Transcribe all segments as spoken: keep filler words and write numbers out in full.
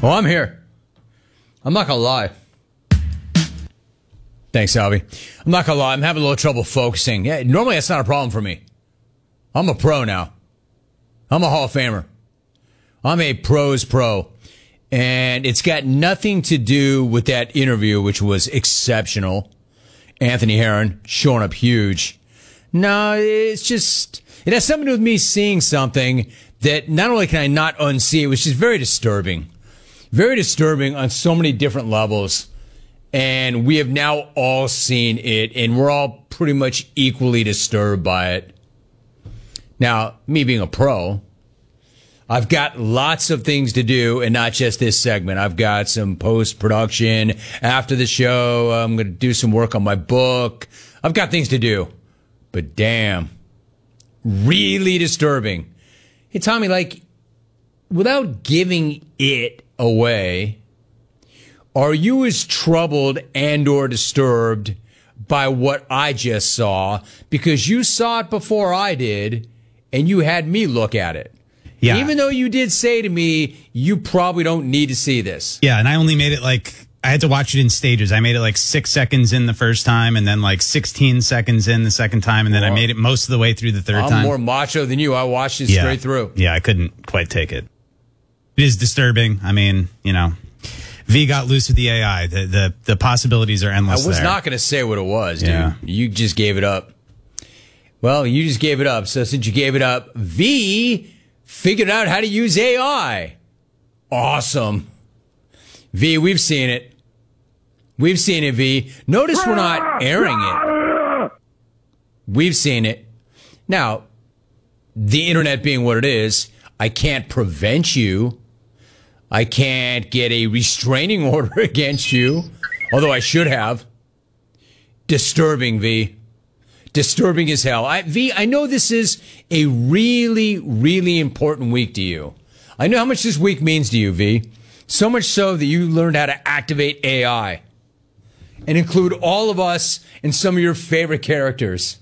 Oh, I'm here. I'm not going to lie. Thanks, Albie. I'm not going to lie. I'm having a little trouble focusing. Yeah, normally, that's not a problem for me. I'm a pro now. I'm a Hall of Famer. I'm a pro's pro. And it's got nothing to do with that interview, which was exceptional. Anthony Herron showing up huge. No, it's just, it has something to do with me seeing something that not only can I not unsee, which is very disturbing. Very disturbing on so many different levels. And we have now all seen it, and we're all pretty much equally disturbed by it. Now, me being a pro, I've got lots of things to do, and not just this segment. I've got some post-production after the show. I'm going to do some work on my book. I've got things to do. But damn, really disturbing. Hey, Tommy, like, without giving it away, are you as troubled and or disturbed by what I just saw? Because you saw it before I did, and you had me look at it. Yeah. Even though you did say to me, you probably don't need to see this. Yeah, and I only made it like, I had to watch it in stages. I made it like six seconds in the first time, and then like sixteen seconds in the second time, and then well, I made it most of the way through the third I'm time. I'm more macho than you. I watched it yeah. straight through. Yeah, I couldn't quite take it. It is disturbing. I mean, you know, V got loose with the A I. The the, the possibilities are endless. I was there. not going to say what it was, dude. Yeah. You just gave it up. Well, you just gave it up. So since you gave it up, V figured out how to use A I. Awesome. V, we've seen it. We've seen it, V. Notice we're not airing it. We've seen it. Now, the internet being what it is, I can't prevent you. I can't get a restraining order against you, although I should have. Disturbing, V. Disturbing as hell. I, V, I know this is a really, really important week to you. I know how much this week means to you, V. So much so that you learned how to activate A I and include all of us and some of your favorite characters.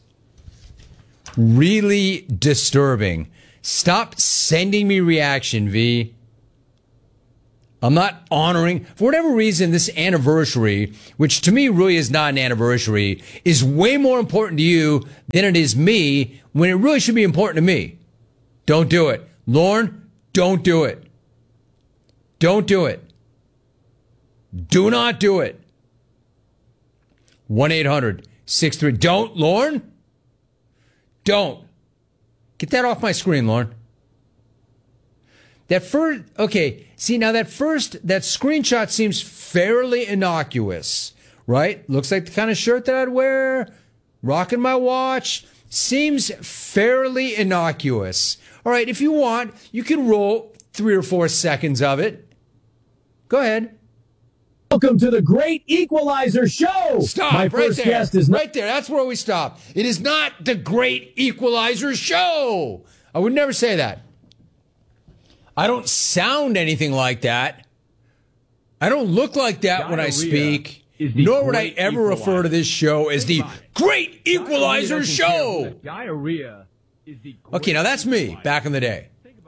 Really disturbing. Stop sending me reaction, V. I'm not honoring, for whatever reason, this anniversary, which to me really is not an anniversary, is way more important to you than it is me, when it really should be important to me. Don't do it. Lauren, don't do it. Don't do it. Do not do it. one eight hundred six three. Don't, Lauren. Don't. Get that off my screen, Lauren. That first, okay, see, now that first, that screenshot seems fairly innocuous, right? Looks like the kind of shirt that I'd wear, rocking my watch, seems fairly innocuous. All right, if you want, you can roll three or four seconds of it. Go ahead. Welcome to the Great Equalizer Show. Stop, My right first there. guest is right there. That's where we stop. It is not the Great Equalizer Show. I would never say that. I don't sound anything like that. I don't look like that Diarrhea when I speak. Nor would I ever equalizer. refer to this show as the Great Equalizer Show. Diarrhea is the Okay, now that's me back in the day.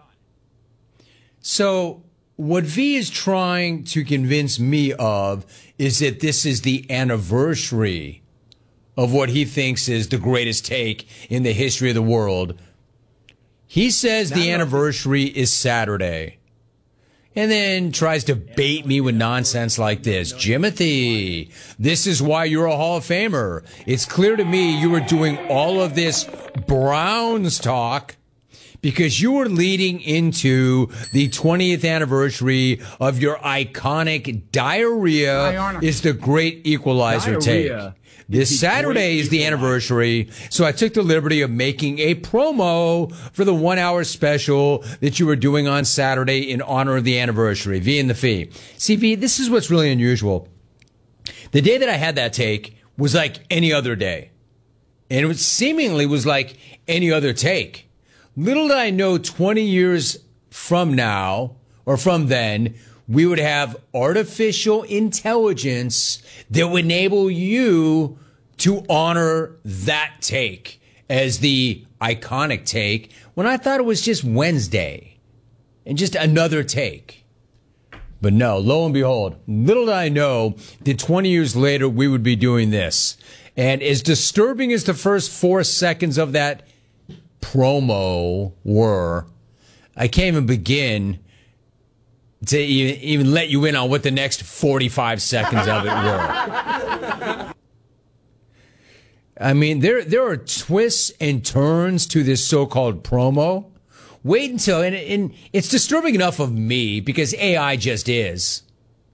So what V is trying to convince me of is that this is the anniversary of what he thinks is the greatest take in the history of the world. He says the anniversary is Saturday, and then tries to bait me with nonsense like this. Jimothy, this is why you're a Hall of Famer. It's clear to me you were doing all of this Browns talk because you were leading into the twentieth anniversary of your iconic Diarrhea is the Great Equalizer Diarrhea. take. This Saturday is the anniversary, so I took the liberty of making a promo for the one-hour special that you were doing on Saturday in honor of the anniversary, V and the Fee. See, V, this is what's really unusual. The day that I had that take was like any other day, and it was seemingly was like any other take. Little did I know twenty years from now, or from then, we would have artificial intelligence that would enable you to honor that take as the iconic take when I thought it was just Wednesday and just another take. But no, lo and behold, little did I know that twenty years later we would be doing this. And as disturbing as the first four seconds of that promo were, I can't even begin to even, even let you in on what the next forty-five seconds of it were. I mean, there there are twists and turns to this so-called promo. Wait until, and, and it's disturbing enough of me because A I just is.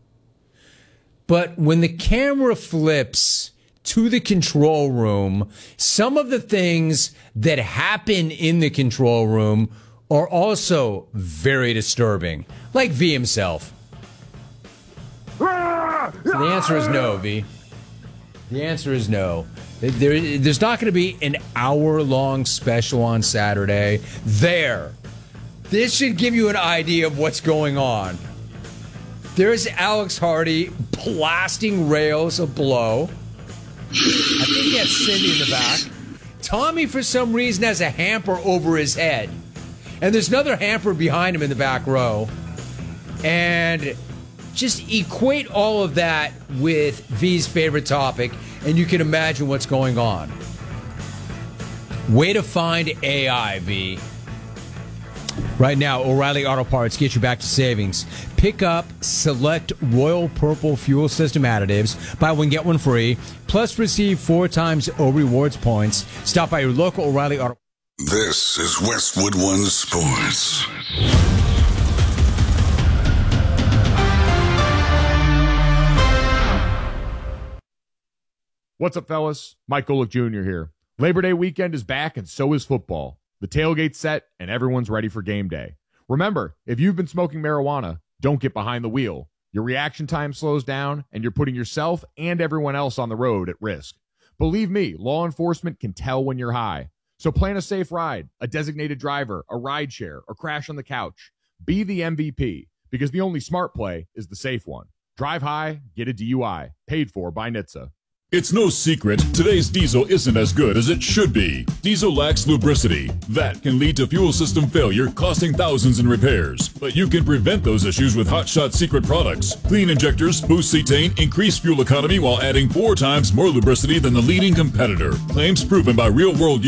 But when the camera flips to the control room, some of the things that happen in the control room are also very disturbing. Like V himself. So the answer is no, V. The answer is no. There, there's not going to be an hour-long special on Saturday. There. This should give you an idea of what's going on. There's Alex Hardy blasting rails of blow. I think that's Cindy in the back. Tommy, for some reason, has a hamper over his head. And there's another hamper behind him in the back row. And just equate all of that with V's favorite topic, and you can imagine what's going on. Way to find A I, V. Right now, O'Reilly Auto Parts get you back to savings. Pick up select Royal Purple fuel system additives. Buy one, get one free. Plus, receive four times O Rewards points. Stop by your local O'Reilly Auto. This is Westwood One Sports. What's up, fellas? Mike Golick Junior here. Labor Day weekend is back, and so is football. The tailgate's set, and everyone's ready for game day. Remember, if you've been smoking marijuana, don't get behind the wheel. Your reaction time slows down, and you're putting yourself and everyone else on the road at risk. Believe me, law enforcement can tell when you're high. So plan a safe ride, a designated driver, a ride share, or crash on the couch. Be the M V P, because the only smart play is the safe one. Drive high, get a D U I. Paid for by N H T S A. It's no secret, today's diesel isn't as good as it should be. Diesel lacks lubricity. That can lead to fuel system failure, costing thousands in repairs. But you can prevent those issues with Hot Shot Secret products. Clean injectors, boost cetane, increase fuel economy while adding four times more lubricity than the leading competitor. Claims proven by real-world